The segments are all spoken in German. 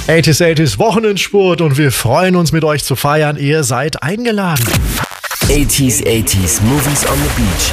80s Wochenendspurt und wir freuen uns mit euch zu feiern. Ihr seid eingeladen. 80s Movies on the Beach.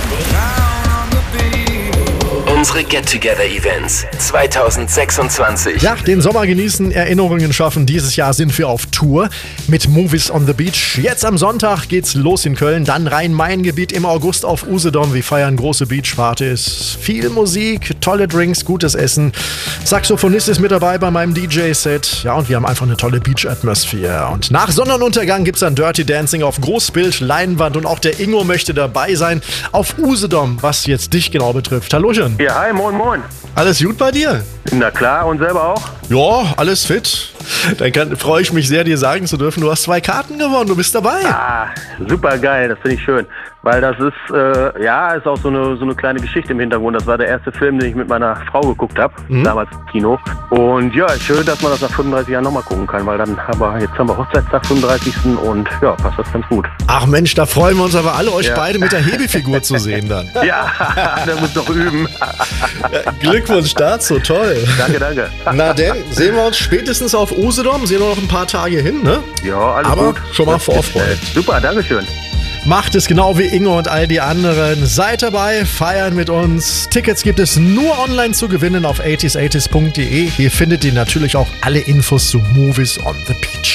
Unsere Get-Together-Events 2026. Ja, den Sommer genießen, Erinnerungen schaffen. Dieses Jahr sind wir auf Tour mit Movies on the Beach. Jetzt am Sonntag geht's los in Köln, dann Rhein-Main-Gebiet im August auf Usedom. Wir feiern große Beachpartys. Viel Musik, tolle Drinks, gutes Essen. Saxophonist ist mit dabei bei meinem DJ-Set. Ja, und wir haben einfach eine tolle Beach-Atmosphäre. Und nach Sonnenuntergang gibt's dann Dirty Dancing auf Großbild, Leinwand und auch der Ingo möchte dabei sein auf Usedom, was jetzt dich genau betrifft. Hallöchen. Ja, hi, moin, moin. Alles gut bei dir? Na klar, und selber auch? Ja, alles fit. Dann freue ich mich sehr, dir sagen zu dürfen, du hast 2 Karten gewonnen, du bist dabei. Ah, super geil, das finde ich schön. Weil das ist, ist auch so eine kleine Geschichte im Hintergrund. Das war der erste Film, den ich mit meiner Frau geguckt habe, damals im Kino. Und ja, schön, dass man das nach 35 Jahren nochmal gucken kann, weil jetzt haben wir Hochzeitstag 35. und ja, passt das ganz gut. Ach Mensch, da freuen wir uns aber alle, euch beide mit der Hebefigur zu sehen dann. Ja, der muss doch üben. Glückwunsch dazu, toll. Danke. Na denn, sehen wir uns spätestens auf Usedom, sehen wir noch ein paar Tage hin, ne? Ja, alles aber gut. Schon mal Vorfreude. Super, dankeschön. Macht es genau wie Ingo und all die anderen. Seid dabei, feiern mit uns. Tickets gibt es nur online zu gewinnen auf 80s80s.de. Hier findet ihr natürlich auch alle Infos zu Movies on the Beach.